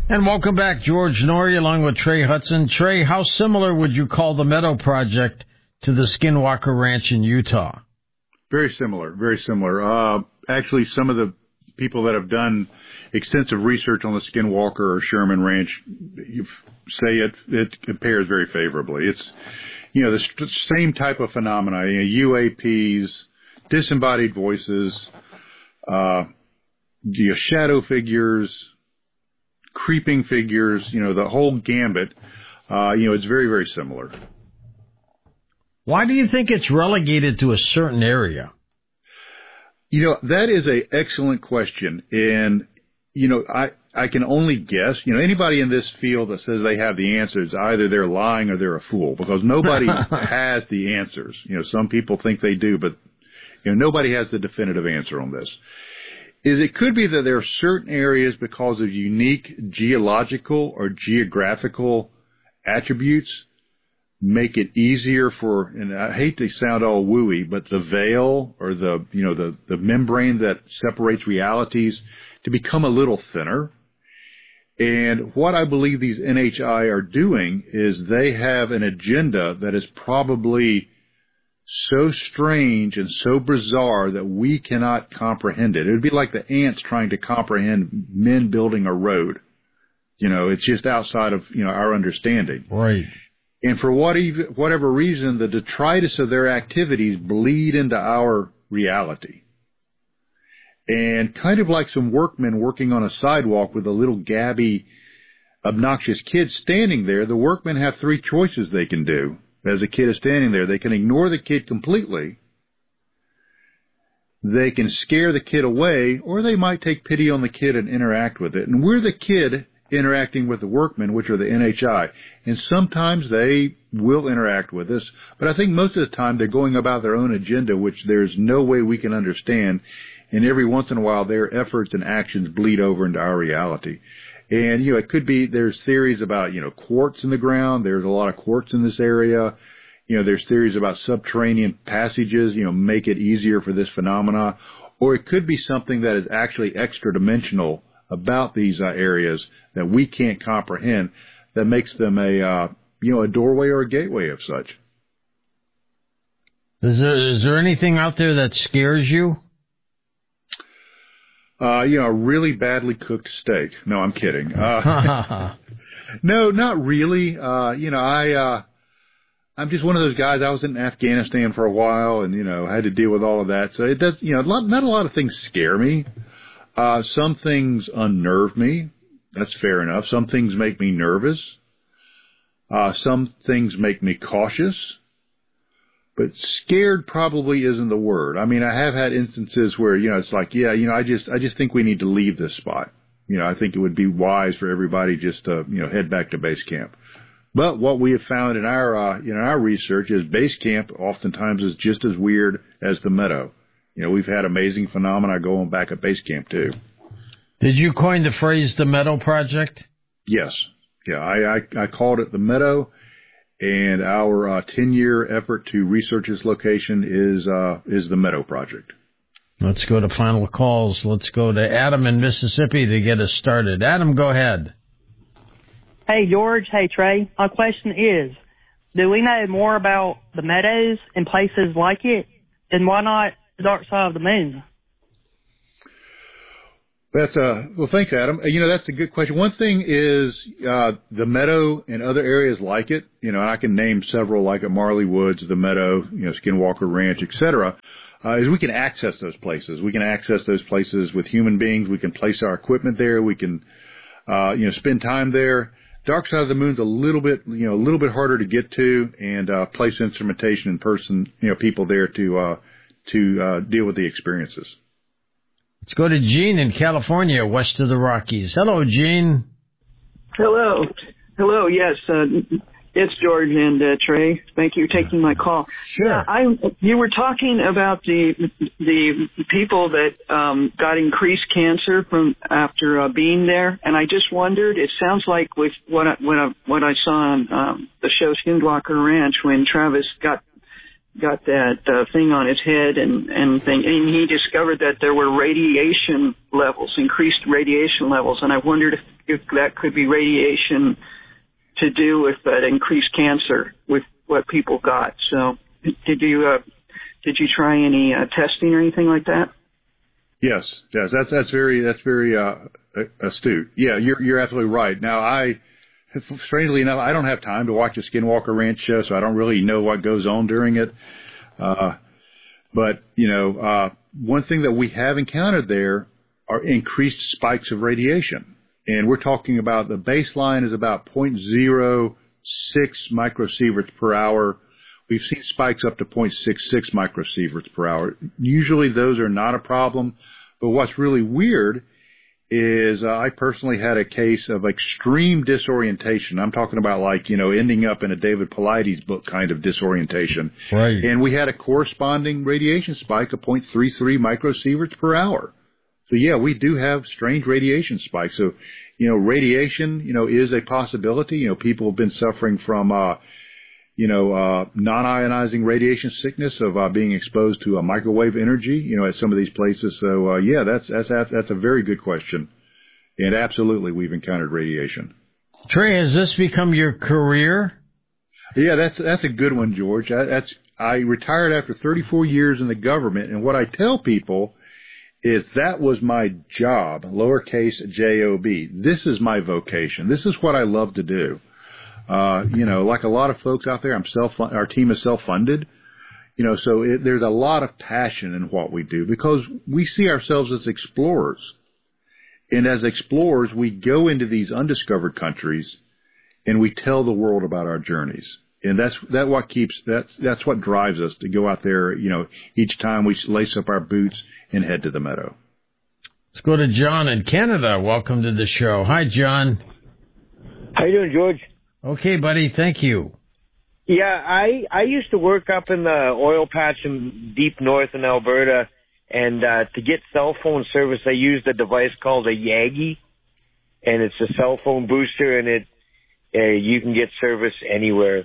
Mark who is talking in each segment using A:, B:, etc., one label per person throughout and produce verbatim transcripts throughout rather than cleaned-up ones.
A: And welcome back, George Noory, along with Trey Hudson. Trey, how similar would you call the Meadow Project to the Skinwalker Ranch in Utah?
B: Very similar, very similar. Uh, actually, some of the people that have done extensive research on the Skinwalker or Sherman Ranch say it, it compares very favorably. It's, you know, the st- same type of phenomena, you know, U A Ps, disembodied voices, uh, you know, shadow figures, creeping figures, you know, the whole gambit. Uh, you know, it's very, very similar.
A: Why do you think it's relegated to a certain area?
B: You know, that is an excellent question. And, you know, I, I can only guess. You know, anybody in this field that says they have the answers, either they're lying or they're a fool, because nobody has the answers. You know, some people think they do, but, you know, nobody has the definitive answer on this. Is it could be that there are certain areas because of unique geological or geographical attributes make it easier for, and I hate to sound all wooey, but the veil or the, you know, the, the membrane that separates realities to become a little thinner. And what I believe these N H I are doing is they have an agenda that is probably so strange and so bizarre that we cannot comprehend it. It would be like the ants trying to comprehend men building a road. You know, it's just outside of, you know, our understanding.
A: Right.
B: And for what even, whatever reason, the detritus of their activities bleed into our reality. And kind of like some workmen working on a sidewalk with a little gabby, obnoxious kid standing there, the workmen have three choices they can do. As a kid is standing there, they can ignore the kid completely, they can scare the kid away, or they might take pity on the kid and interact with it. And we're the kid interacting with the workmen, which are the N H I. And sometimes they will interact with us, but I think most of the time they're going about their own agenda, which there's no way we can understand. And every once in a while, their efforts and actions bleed over into our reality. And, you know, it could be, there's theories about, you know, quartz in the ground. There's a lot of quartz in this area. You know, there's theories about subterranean passages, you know, make it easier for this phenomena. Or it could be something that is actually extra-dimensional about these uh, areas that we can't comprehend that makes them a, uh, you know, a doorway or a gateway of such.
A: Is there, is there anything out there that scares you?
B: Uh, you know, a really badly cooked steak. No, I'm kidding. Uh, no, not really. Uh, you know, I, uh, I'm just one of those guys. I was in Afghanistan for a while and, you know, had to deal with all of that. So it does, you know, not, not a lot of things scare me. Uh, some things unnerve me. That's fair enough. Some things make me nervous. Uh, some things make me cautious. But scared probably isn't the word. I mean, I have had instances where, you know, it's like, yeah, you know, I just, I just think we need to leave this spot. You know, I think it would be wise for everybody just to, you know, head back to base camp. But what we have found in our, uh, you know, our research is base camp oftentimes is just as weird as the meadow. You know, we've had amazing phenomena going back at base camp too.
A: Did you coin the phrase the Meadow Project?
B: Yes. Yeah, I, I, I called it the Meadow. And our uh, ten-year effort to research this location is uh, is the Meadow Project.
A: Let's go to final calls. Let's go to Adam in Mississippi to get us started. Adam, go ahead.
C: Hey, George. Hey, Trey. My question is, do we know more about the Meadows and places like it? And why not the dark side of the moon?
B: That's uh well, thanks, Adam. You know, that's a good question. One thing is uh the Meadow and other areas like it. You know, I can name several, like at Marley Woods, the Meadow, you know, Skinwalker Ranch, et cetera. Uh, is we can access those places. We can access those places with human beings. We can place our equipment there. We can, uh, you know, spend time there. Dark side of the moon's a little bit, you know, a little bit harder to get to, and uh, place instrumentation in person, you know, people there to uh, to uh, deal with the experiences.
A: Let's go to Gene in California, west of the Rockies. Hello, Gene.
D: Hello. Hello, yes. Uh, it's George and uh, Trey. Thank you for taking my call.
A: Sure.
D: Yeah, I, you were talking about the the people that um, got increased cancer from after uh, being there, and I just wondered, it sounds like with what I, what I, what I saw on um, the show Skinwalker Ranch when Travis got got that uh, thing on his head and and thing, and he discovered that there were radiation levels, increased radiation levels, and I wondered if, if that could be radiation to do with that increased cancer with what people got. So, did you uh, did you try any uh, testing or anything like that?
B: Yes, yes, that's that's very that's very uh, astute. Yeah, you're you're absolutely right. Now, I strangely enough, I don't have time to watch a Skinwalker Ranch show, so I don't really know what goes on during it. Uh, but you know, uh, one thing that we have encountered there are increased spikes of radiation, and we're talking about the baseline is about zero point zero six microsieverts per hour. We've seen spikes up to zero point six six microsieverts per hour. Usually those are not a problem, but what's really weird is uh, I personally had a case of extreme disorientation. I'm talking about like, you know, ending up in a David Paulides book kind of disorientation.
A: Right.
B: And we had a corresponding radiation spike of zero point three three microsieverts per hour. So, yeah, we do have strange radiation spikes. So, you know, radiation, you know, is a possibility. You know, people have been suffering from, uh, you know, uh, non-ionizing radiation sickness of uh, being exposed to uh, microwave energy, you know, at some of these places. So, uh, yeah, that's that's that's a very good question. And absolutely, we've encountered radiation.
A: Trey, has this become your career?
B: Yeah, that's that's a good one, George. I, that's I retired after thirty-four years in the government, and what I tell people is that was my job, lowercase J O B. This is my vocation. This is what I love to do. Uh, you know, like a lot of folks out there, I'm self. Our team is self-funded. You know, so it, there's a lot of passion in what we do because we see ourselves as explorers, and as explorers, we go into these undiscovered countries, and we tell the world about our journeys, and that's that what keeps that's that's what drives us to go out there. You know, each time we lace up our boots and head to the meadow.
A: Let's go to John in Canada. Welcome to the show. Hi, John.
E: How you doing, George?
A: Okay, buddy. Thank you.
E: Yeah, I I used to work up in the oil patch in deep north in Alberta, and uh, to get cell phone service, I used a device called a Yagi, and it's a cell phone booster, and it uh, you can get service anywhere.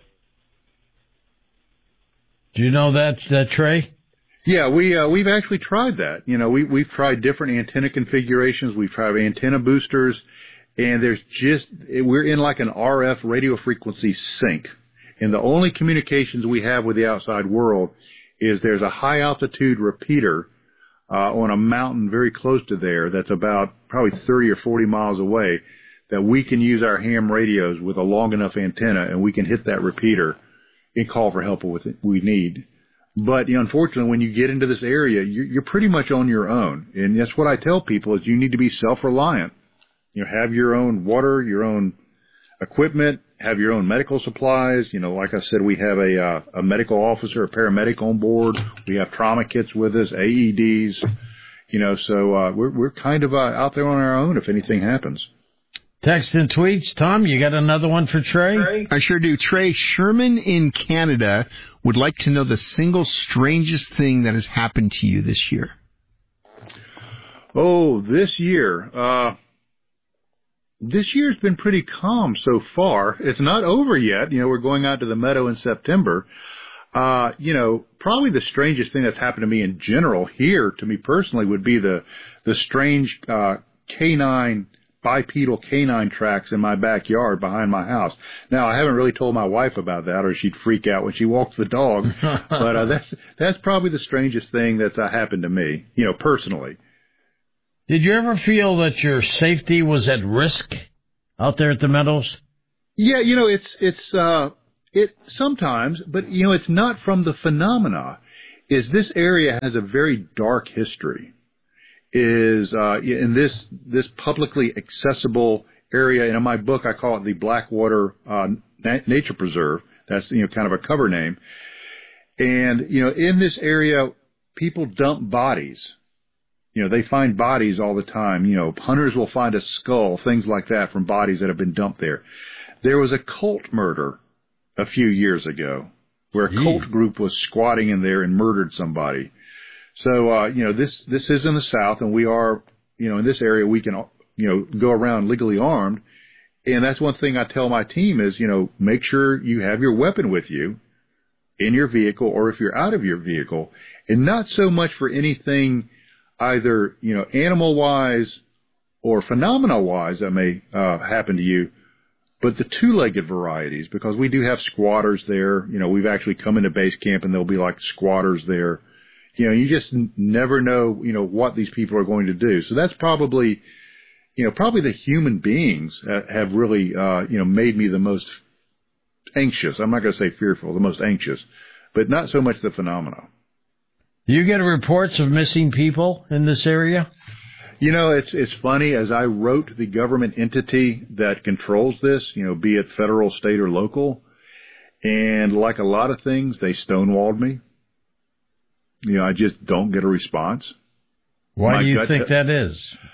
A: Do you know that, uh, Trey?
B: Yeah, we uh, we've actually tried that. You know, we we've tried different antenna configurations. We've tried antenna boosters. And there's just, we're in like an R F radio frequency sink. And the only communications we have with the outside world is there's a high altitude repeater uh, on a mountain very close to there that's about probably thirty or forty miles away that we can use our ham radios with a long enough antenna, and we can hit that repeater and call for help with it we need. But you know, unfortunately, when you get into this area, you're, you're pretty much on your own. And that's what I tell people is you need to be self-reliant. You know, have your own water, your own equipment, have your own medical supplies. You know, like I said, we have a uh, a medical officer, a paramedic on board. We have trauma kits with us, A E Ds. You know, so uh, we're we're kind of uh, out there on our own if anything happens.
A: Text and tweets. Tom, you got another one for Trey?
F: I sure do. Trey, Sherman in Canada would like to know the single strangest thing that has happened to you this year.
B: Oh, this year. Uh This year's been pretty calm so far. It's not over yet. You know, we're going out to the meadow in September. Uh, you know, probably the strangest thing that's happened to me in general here, to me personally, would be the the strange uh, canine, bipedal canine tracks in my backyard behind my house. Now, I haven't really told my wife about that, or she'd freak out when she walks the dog. But uh, that's that's probably the strangest thing that's uh, happened to me, you know, personally.
A: Did you ever feel that your safety was at risk out there at the meadows?
B: Yeah, you know, it's it's uh, it sometimes, but you know, it's not from the phenomena. Is this area has a very dark history. Is uh, in this this publicly accessible area, and in my book I call it the Blackwater uh, Nature Preserve. That's you know kind of a cover name. And you know, in this area, people dump bodies. You know, they find bodies all the time. You know, hunters will find a skull, things like that from bodies that have been dumped there. There was a cult murder a few years ago where a cult group was squatting in there and murdered somebody. So, uh, you know, this, this is in the South, and we are, you know, in this area we can, you know, go around legally armed. And that's one thing I tell my team is, you know, make sure you have your weapon with you in your vehicle or if you're out of your vehicle, and not so much for anything either, you know, animal-wise or phenomena-wise that may uh, happen to you, but the two-legged varieties, because we do have squatters there. You know, we've actually come into base camp and there'll be like squatters there. You know, you just n- never know, you know, what these people are going to do. So that's probably, you know, probably the human beings uh, have really, uh, you know, made me the most anxious. I'm not going to say fearful, the most anxious, but not so much the phenomena.
A: Do you get reports of missing people in this area?
B: You know, it's it's funny. As I wrote the government entity that controls this, you know, be it federal, state, or local, and like a lot of things, they stonewalled me. You know, I just don't get a response.
A: Why
B: My
A: do you
B: gut
A: think
B: t-
A: that is?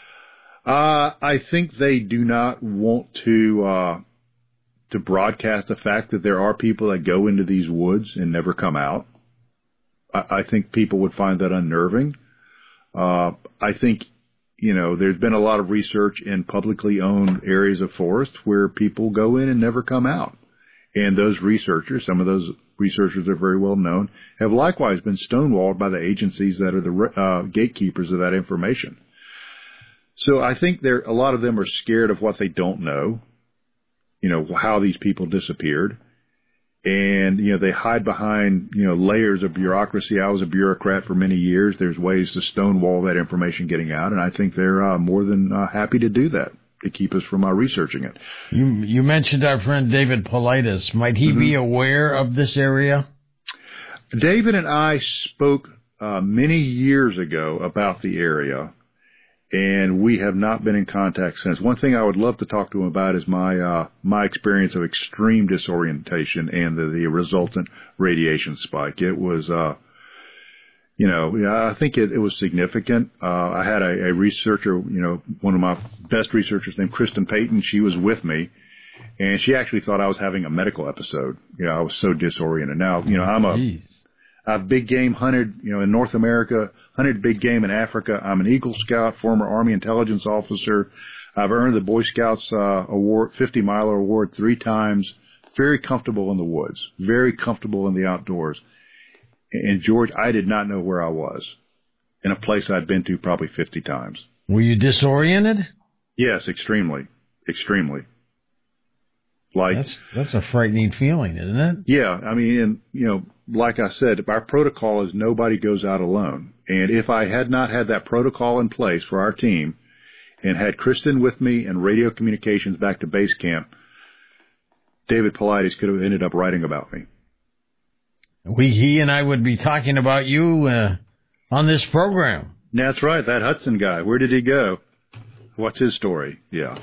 B: Uh, I think they do not want to uh, to broadcast the fact that there are people that go into these woods and never come out. I, I think people would find that unnerving. Uh, I think, you know, there's been a lot of research in publicly owned areas of forest where people go in and never come out. And those researchers, some of those researchers are very well known, have likewise been stonewalled by the agencies that are the uh, gatekeepers of that information. So I think there, a lot of them are scared of what they don't know, you know, how these people disappeared. And, you know, they hide behind, you know, layers of bureaucracy. I was a bureaucrat for many years. There's ways to stonewall that information getting out. And I think they're uh, more than uh, happy to do that to keep us from uh, researching it.
A: You you mentioned our friend David Paulides. Might he mm-hmm. be aware of this area?
B: David and I spoke uh, many years ago about the area, and we have not been in contact since. One thing I would love to talk to him about is my uh, my experience of extreme disorientation and the, the resultant radiation spike. It was, uh, you know, I think it, it was significant. Uh, I had a, a researcher, you know, one of my best researchers named Kristen Payton. She was with me, and she actually thought I was having a medical episode. You know, I was so disoriented. Now, you know, I'm a... Jeez. I've big game hunted, you know, in North America, hunted big game in Africa. I'm an Eagle Scout, former Army intelligence officer. I've earned the Boy Scouts uh, award, fifty miler award three times. Very comfortable in the woods, very comfortable in the outdoors. And George, I did not know where I was in a place I'd been to probably fifty times.
A: Were you disoriented?
B: Yes, extremely, extremely. Like
A: that's that's a frightening feeling, isn't it?
B: Yeah, I mean, and you know, like I said, our protocol is nobody goes out alone. And if I had not had that protocol in place for our team, and had Kristen with me and radio communications back to base camp, David Paulides could have ended up writing about me.
A: We, he, and I would be talking about you uh, on this program.
B: That's right, that Hudson guy. Where did he go? What's his story? Yeah.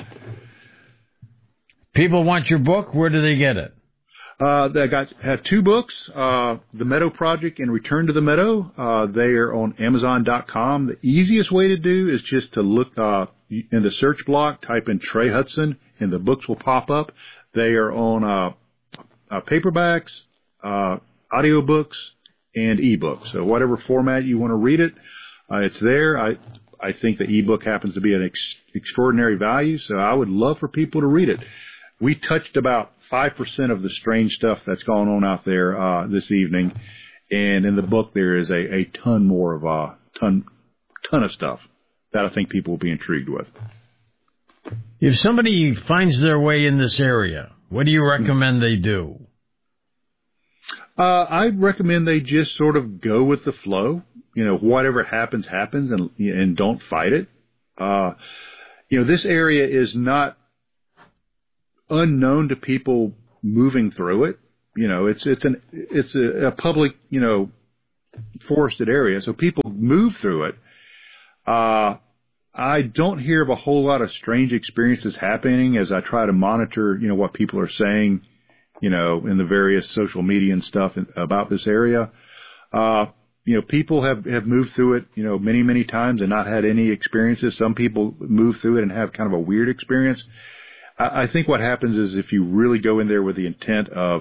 A: People want your book. Where do they get it?
B: Uh, they got have two books, uh, The Meadow Project and Return to the Meadow. Uh, they are on Amazon dot com. The easiest way to do is just to look uh, in the search block, type in Trey Hudson, and the books will pop up. They are on uh, uh, paperbacks, uh, audiobooks, and ebooks. So whatever format you want to read it, uh, it's there. I I think the ebook happens to be an ex- extraordinary value, so I would love for people to read it. We touched about five percent of the strange stuff that's going on out there uh, this evening, and in the book there is a, a ton more of a ton ton of stuff that I think people will be intrigued with.
A: If somebody finds their way in this area, what do you recommend they do?
B: Uh, I recommend they just sort of go with the flow. You know, whatever happens, happens, and and don't fight it. Uh, you know, this area is not unknown to people moving through it. You know, it's it's an it's a, a public, you know, forested area, so people move through it. Uh, I don't hear of a whole lot of strange experiences happening as I try to monitor, you know, what people are saying, you know, in the various social media and stuff about this area. Uh, you know, people have, have moved through it, you know, many, many times and not had any experiences. Some people move through it and have kind of a weird experience. I think what happens is if you really go in there with the intent of,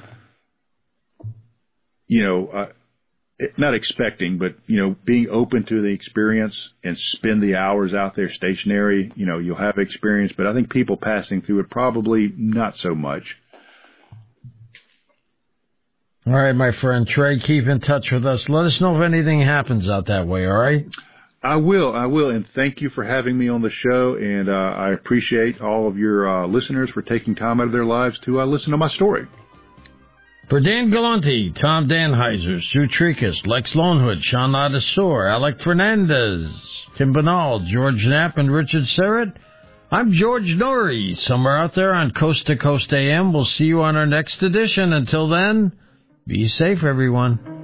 B: you know, uh, not expecting, but, you know, being open to the experience and spend the hours out there stationary, you know, you'll have experience. But I think people passing through it probably not so much.
A: All right, my friend Trey, keep in touch with us. Let us know if anything happens out that way, all right?
B: I will, I will, and thank you for having me on the show, and uh, I appreciate all of your uh, listeners for taking time out of their lives to uh, listen to my story.
A: For Dan Galante, Tom Danheiser, Sue Tricus, Lex Lonehood, Sean Ladasor, Alec Fernandez, Tim Banal, George Knapp, and Richard Serrett, I'm George Norrie, somewhere out there on Coast to Coast A M. We'll see you on our next edition. Until then, be safe, everyone.